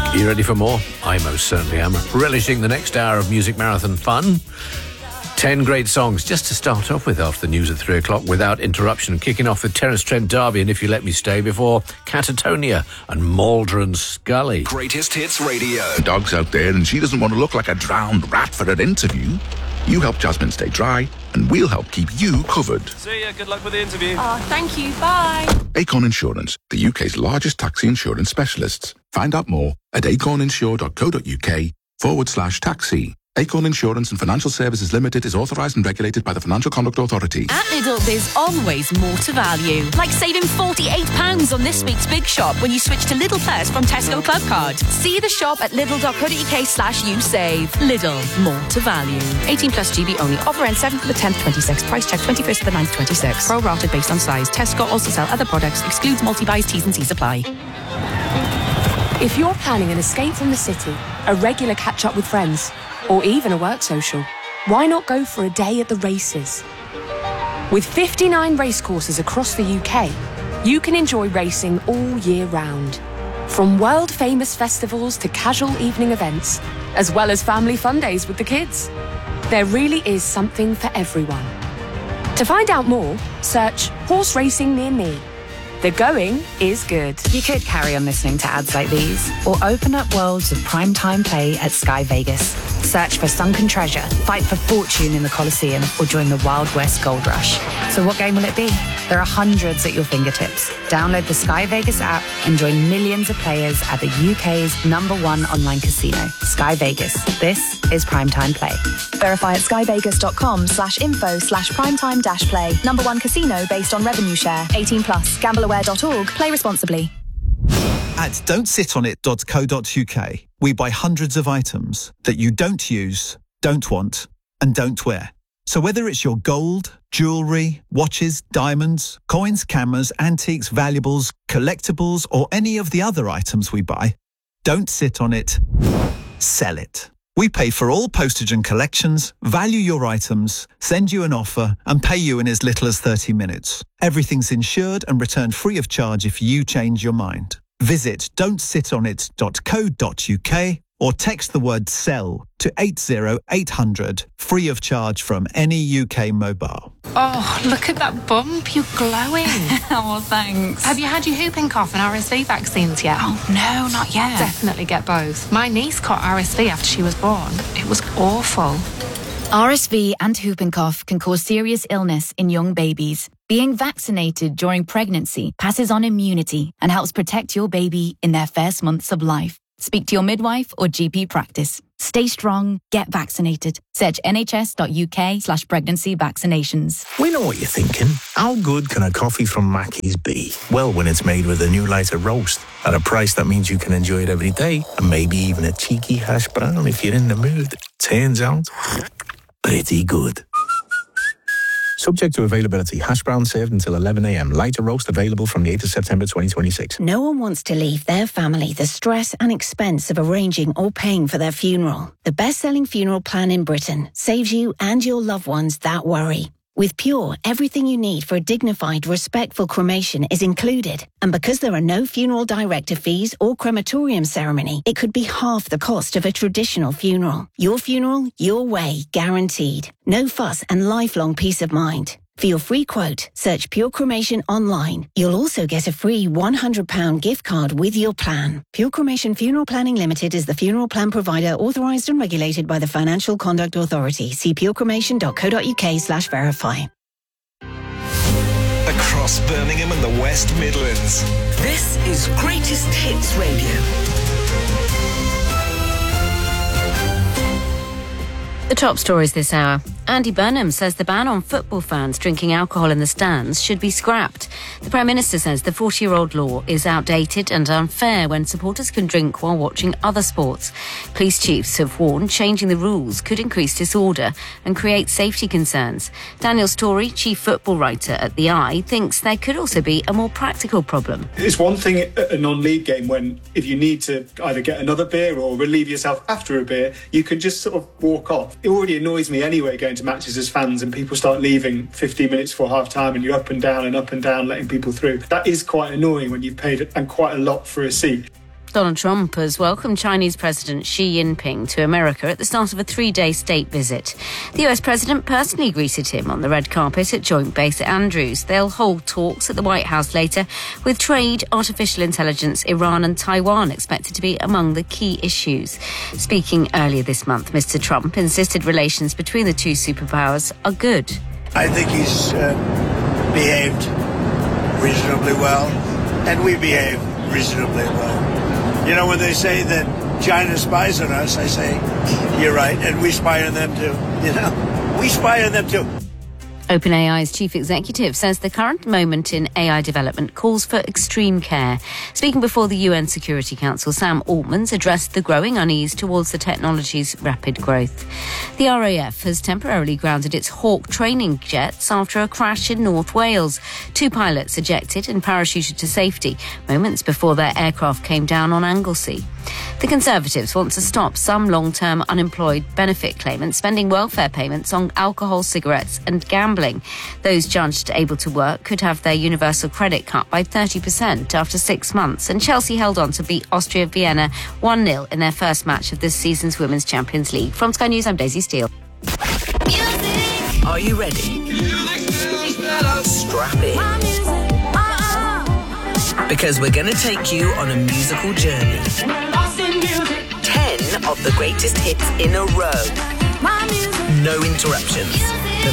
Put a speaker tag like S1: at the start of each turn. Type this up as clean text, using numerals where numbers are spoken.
S1: Are you ready for more? I most certainly am. Relishing the next hour of Music Marathon fun. 10 great songs just to start off with after the news at 3 o'clock without interruption. Kicking off with Terence Trent D'Arby and If You Let Me Stay before Catatonia and Mulder and Scully.
S2: Greatest Hits Radio.
S3: The dog's out there and she doesn't want to look like a drowned rat for her interview. You help Jasmine stay dry and we'll help keep you covered.
S4: See ya, good luck with the interview.
S5: Oh, thank you, bye.
S3: Acorn Insurance, the UK's largest taxi insurance specialists. Find out more at acorninsure.co.uk/taxi. Acorn Insurance and Financial Services Limited is authorised and regulated by the Financial Conduct Authority.
S5: At Lidl, there's always more to value. Like saving £48 on this week's Big Shop when you switch to Lidl Plus from Tesco Club Card. See the shop at lidl.co.uk/usave. Lidl, more to value. 18 plus GB only. Offer ends 7th to the 10th, 26. Price check 21st to the 9th, 26. Pro rated based on size. Tesco also sell other products. Excludes multi-buys, T's and C's apply.
S6: If you're planning an escape from the city, a regular catch-up with friends, or even a work social, why not go for a day at the races? With 59 racecourses across the UK, you can enjoy racing all year round. From world-famous festivals to casual evening events, as well as family fun days with the kids. There really is something for everyone. To find out more, search Horse Racing Near Me. The going is good.
S7: You could carry on listening to ads like these, or open up worlds of primetime play at Sky Vegas. Search for sunken treasure, fight for fortune in the Colosseum, or join the Wild West Gold Rush. So what game will it be? There are hundreds at your fingertips. Download the Sky Vegas app and join millions of players at the UK's #1 online casino. Sky Vegas. This is primetime play.
S8: Verify at skyvegas.com/info/primetime-play. #1 casino based on revenue share. 18 plus. Gambleaware.org. Play responsibly.
S9: At don'tsitonit.co.uk, we buy hundreds of items that you don't use, don't want, and don't wear. So whether it's your gold, jewellery, watches, diamonds, coins, cameras, antiques, valuables, collectibles, or any of the other items we buy, don't sit on it, sell it. We pay for all postage and collections, value your items, send you an offer, and pay you in as little as 30 minutes. Everything's insured and returned free of charge if you change your mind. Visit don'tsitonit.co.uk or text the word SELL to 80800, free of charge from any UK mobile.
S10: Oh, look at that bump. You're glowing.
S7: Oh, thanks.
S10: Have you had your whooping cough and RSV vaccines yet?
S7: Oh, no, not yet.
S10: Definitely get both. My niece caught RSV after she was born. It was awful.
S7: RSV and whooping cough can cause serious illness in young babies. Being vaccinated during pregnancy passes on immunity and helps protect your baby in their first months of life. Speak to your midwife or GP practice. Stay strong, get vaccinated. Search nhs.uk/pregnancy vaccinations.
S11: We know what you're thinking. How good can a coffee from Mackey's be? Well, when it's made with a new lighter roast at a price that means you can enjoy it every day, and maybe even a cheeky hash brown if you're in the mood. Turns out, pretty good. Subject to availability. Hash brown served until 11 a.m. Lighter roast available from the 8th of September 2026.
S12: No one wants to leave their family the stress and expense of arranging or paying for their funeral. The best-selling funeral plan in Britain saves you and your loved ones that worry. With Pure, everything you need for a dignified, respectful cremation is included. And because there are no funeral director fees or crematorium ceremony, it could be half the cost of a traditional funeral. Your funeral, your way, guaranteed. No fuss and lifelong peace of mind. For your free quote, search Pure Cremation online. You'll also get a free £100 gift card with your plan. Pure Cremation Funeral Planning Limited is the funeral plan provider authorised and regulated by the Financial Conduct Authority. See purecremation.co.uk/verify.
S2: Across Birmingham and the West Midlands.
S13: This is Greatest Hits Radio.
S14: The top stories this hour. Andy Burnham says the ban on football fans drinking alcohol in the stands should be scrapped. The Prime Minister says the 40-year-old law is outdated and unfair when supporters can drink while watching other sports. Police chiefs have warned changing the rules could increase disorder and create safety concerns. Daniel Storey, chief football writer at The Eye, thinks there could also be a more practical problem.
S15: It's one thing at a non-league game when if you need to either get another beer or relieve yourself after a beer, you can just sort of walk off. It already annoys me anyway going to matches as fans and people start leaving 15 minutes before half time and you're up and down letting people through. That is quite annoying when you've paid and quite a lot for a seat.
S14: Donald Trump has welcomed Chinese President Xi Jinping to America at the start of a 3-day state visit. The US President personally greeted him on the red carpet at Joint Base Andrews. They'll hold talks at the White House later, with trade, artificial intelligence, Iran and Taiwan expected to be among the key issues. Speaking earlier this month, Mr. Trump insisted relations between the two superpowers are good.
S4: I think he's behaved reasonably well, and we behave reasonably well. You know, when they say that China spies on us, I say, you're right, and we spy on them too. You know, we spy on them too.
S14: OpenAI's chief executive says the current moment in AI development calls for extreme care. Speaking before the UN Security Council, Sam Altman's addressed the growing unease towards the technology's rapid growth. The RAF has temporarily grounded its Hawk training jets after a crash in North Wales. 2 pilots ejected and parachuted to safety moments before their aircraft came down on Anglesey. The Conservatives want to stop some long-term unemployed benefit claimants spending welfare payments on alcohol, cigarettes and gambling. Those judged able to work could have their universal credit cut by 30% after 6 months. And Chelsea held on to beat Austria Vienna 1-0 in their first match of this season's Women's Champions League. From Sky News, I'm Daisy Steele.
S13: Are you ready? Strap in. Because we're going to take you on a musical journey. 10 of the greatest hits in a row. No interruptions.